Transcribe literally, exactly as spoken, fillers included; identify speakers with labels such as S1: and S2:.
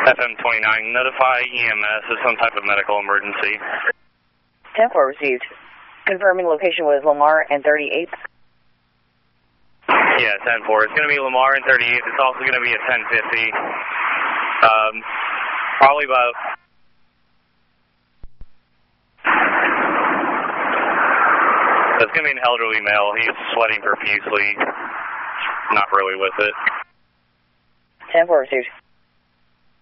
S1: F M twenty-nine, notify E M S of some type of medical emergency.
S2: ten four received. Confirming location was Lamar and thirty-eighth.
S1: Yeah, ten four. It's going to be Lamar and thirty-eighth. It's also going to be at ten fifty. Um, probably about... It's going to be an elderly male. He's sweating profusely. Not really with it.
S2: ten four received.